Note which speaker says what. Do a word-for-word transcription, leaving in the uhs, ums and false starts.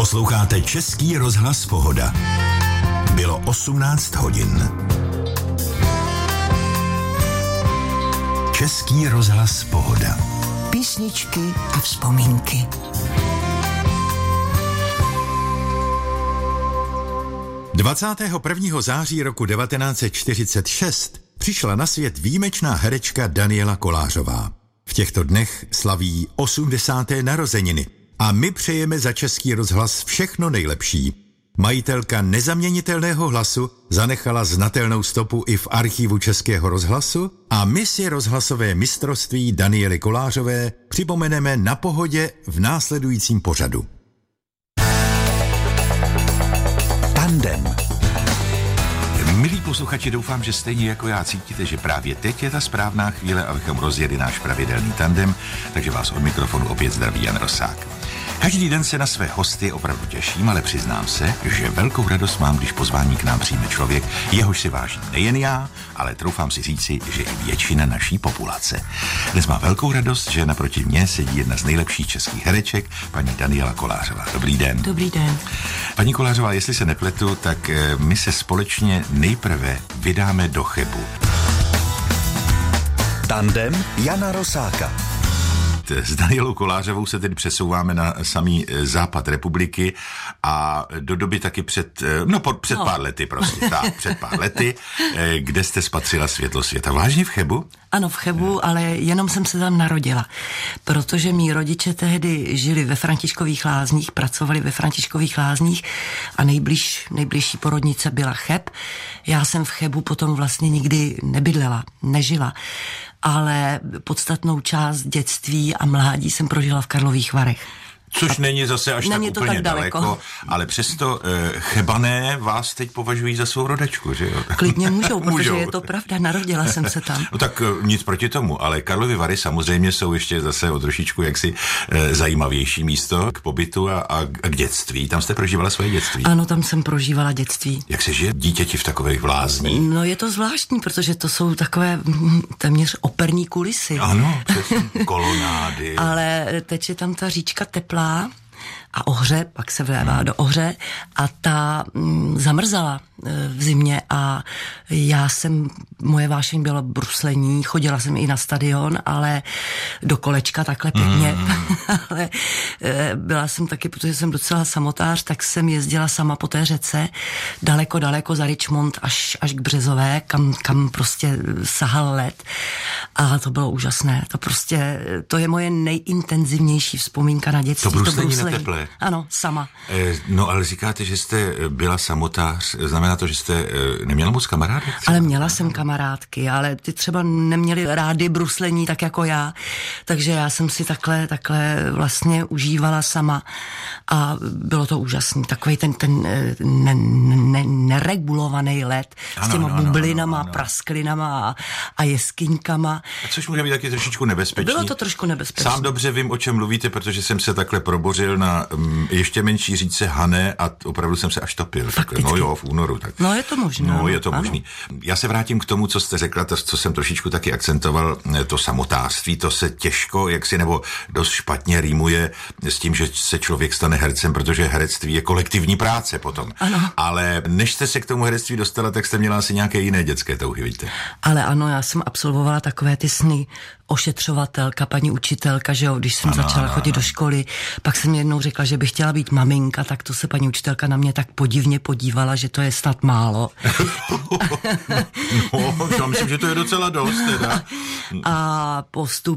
Speaker 1: Posloucháte Český rozhlas Pohoda. Bylo osmnáct hodin. Český rozhlas Pohoda.
Speaker 2: Písničky a vzpomínky.
Speaker 3: dvacátého prvního září roku devatenáct set čtyřicet šest přišla na svět výjimečná herečka Daniela Kolářová. V těchto dnech slaví osmdesáté narozeniny a my přejeme za Český rozhlas všechno nejlepší. Majitelka nezaměnitelného hlasu zanechala znatelnou stopu i v archivu Českého rozhlasu a my si rozhlasové mistrovství Daniely Kolářové připomeneme na Pohodě v následujícím pořadu.
Speaker 1: Tandem.
Speaker 4: Milí posluchači, doufám, že stejně jako já cítíte, že právě teď je ta správná chvíle, abychom rozjeli náš pravidelný tandem, takže vás od mikrofonu opět zdraví Jan Rosák. Každý den se na své hosty opravdu těším, ale přiznám se, že velkou radost mám, když pozvání k nám přijme člověk, jehož si vážím nejen já, ale troufám si říci, že i většina naší populace. Dnes má velkou radost, že naproti mně sedí jedna z nejlepších českých hereček, paní Daniela Kolářová. Dobrý den.
Speaker 2: Dobrý den.
Speaker 4: Paní Kolářová, jestli se nepletu, tak my se společně nejprve vydáme do Chebu.
Speaker 1: Tandem Jana Rosáka.
Speaker 4: S Danielou Kolářovou se tedy přesouváme na samý západ republiky a do doby taky před, no před no. pár lety prostě, tak, před pár lety, kde jste spatřila světlo světa. Vážně v Chebu?
Speaker 2: Ano, v Chebu, ne. Ale jenom jsem se tam narodila, protože mý rodiče tehdy žili ve Františkových Lázních, pracovali ve Františkových Lázních a nejbliž, nejbližší porodnice byla Cheb. Já jsem v Chebu potom vlastně nikdy nebydlela, nežila, ale podstatnou část dětství a mládí jsem prožila v Karlových Varech.
Speaker 4: Což a není zase až není tak úplně tak daleko. daleko, ale přesto e, Chebané vás teď považují za svou rodačku, že jo?
Speaker 2: Klidně můžou, protože můžou. Je to pravda, narodila jsem se tam.
Speaker 4: No tak nic proti tomu, ale Karlovy Vary samozřejmě jsou ještě zase o trošičku jaksi e, zajímavější místo k pobytu a, a k dětství. Tam jste prožívala svoje dětství?
Speaker 2: Ano, tam jsem prožívala dětství.
Speaker 4: Jak se žije dítěti v takových vlázních?
Speaker 2: No je to zvláštní, protože to jsou takové téměř operní kulisy.
Speaker 4: Ano, přesně, kolonády.
Speaker 2: Ale teče tam ta říčka teplá a ohře, pak se vlévá hmm. do ohře a ta mm, zamrzala e, v zimě a já jsem, moje vášeň byla bruslení, chodila jsem i na stadion, ale do kolečka takhle pěkně, hmm. ale e, byla jsem taky, protože jsem docela samotář, tak jsem jezdila sama po té řece, daleko, daleko za Richmond až, až k Březové, kam, kam prostě sahal led a to bylo úžasné, to prostě, to je moje nejintenzivnější vzpomínka na dětství.
Speaker 4: To bruslení, to bruslení. Na teple.
Speaker 2: Ano, sama.
Speaker 4: E, no ale říkáte, že jste byla samotář, znamená to, že jste e, neměla moc kamarádek?
Speaker 2: Ale měla jsem kamarádky, ale ty třeba neměly rády bruslení tak jako já, takže já jsem si takhle, takhle vlastně užívala sama a bylo to úžasný. Takovej ten, ten ne, ne, neregulovaný led ano, s těma ano, bublinama, ano, ano. prasklinama a, a jeskyňkama.
Speaker 4: A což může být taky trošičku nebezpečný.
Speaker 2: Bylo to trošku nebezpečné.
Speaker 4: Sám dobře vím, o čem mluvíte, protože jsem se takhle probořil na um, ještě menší říčce Hané a opravdu jsem se až topil. Tak, no jo, v únoru. Tak.
Speaker 2: No je to možné.
Speaker 4: No je to možný. Já se vrátím k tomu, co jste řekla, to, co jsem trošičku taky akcentoval, to samotářství, to se těžko, jaksi, nebo dost špatně rýmuje s tím, že se člověk stane hercem, protože herectví je kolektivní práce potom.
Speaker 2: Ano.
Speaker 4: Ale než jste se k tomu herectví dostala, tak jste měla asi nějaké jiné dětské touhy, víte?
Speaker 2: Ale ano, já jsem absolvovala takové ty sny, ošetřovatelka, paní učitelka, že jo, když jsem ano, začala chodit ano. do školy, pak jsem jednou řekla, že bych chtěla být maminka, tak to se paní učitelka na mě tak podivně podívala, že to je snad málo.
Speaker 4: No, já myslím, že to je docela dost teda.
Speaker 2: A postup